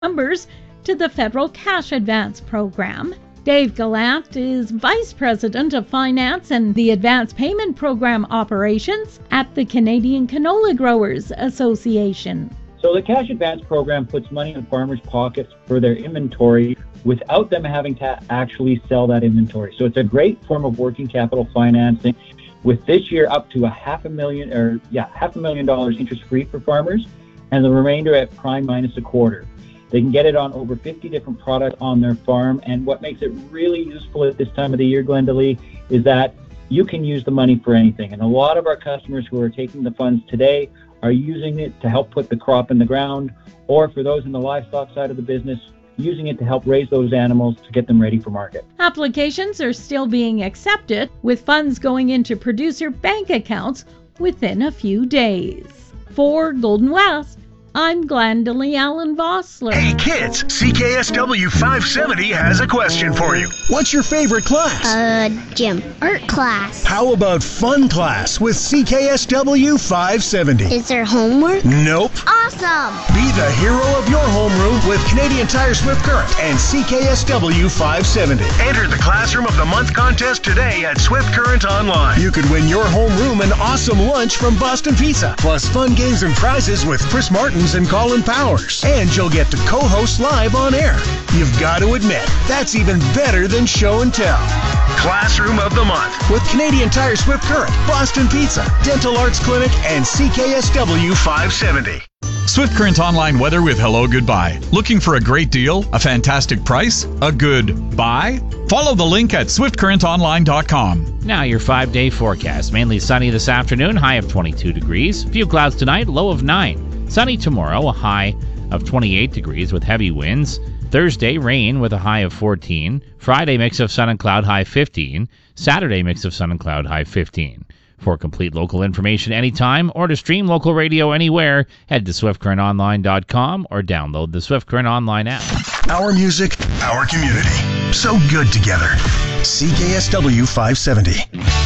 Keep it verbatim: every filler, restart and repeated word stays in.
members to the Federal Cash Advance Program. Dave Gallant is Vice President of Finance and the Advance Payment Program Operations at the Canadian Canola Growers Association. So the Cash Advance Program puts money in farmers' pockets for their inventory without them having to actually sell that inventory. So it's a great form of working capital financing, with this year up to a half a million or yeah, half a million dollars interest-free for farmers, and the remainder at prime minus a quarter. They can get it on over fifty different products on their farm, and what makes it really useful at this time of the year, Glenda Lee, is that you can use the money for anything. And a lot of our customers who are taking the funds today are using it to help put the crop in the ground, or for those in the livestock side of the business, using it to help raise those animals to get them ready for market. Applications are still being accepted, with funds going into producer bank accounts within a few days. For Golden West, I'm Glenda Lee Allen Vossler. Hey kids, C K S W five seventy has a question for you. What's your favorite class? Uh, gym. Art class. How about fun class with C K S W five seventy? Is there homework? Nope. Awesome! Be the hero of your homeroom with Canadian Tire Swift Current and C K S W five seventy. Enter the Classroom of the Month contest today at Swift Current Online. You could win your homeroom an awesome lunch from Boston Pizza, plus fun games and prizes with Chris Martin and Colin Powers. And you'll get to co-host live on air. You've got to admit, that's even better than show and tell. Classroom of the Month with Canadian Tire Swift Current, Boston Pizza, Dental Arts Clinic, and C K S W five seventy. Swift Current Online weather with Hello Goodbye. Looking for a great deal? A fantastic price? A good buy? Follow the link at swift current online dot com. Now your five-day forecast. Mainly sunny this afternoon, high of twenty-two degrees. Few clouds tonight, low of nine. Sunny tomorrow, a high of twenty-eight degrees with heavy winds. Thursday, rain with a high of fourteen. Friday, mix of sun and cloud, high fifteen. Saturday, mix of sun and cloud, high fifteen. For complete local information anytime or to stream local radio anywhere, head to swift current online dot com or download the Swift Current Online app. Our music, our community. So good together. C K S W five seventy.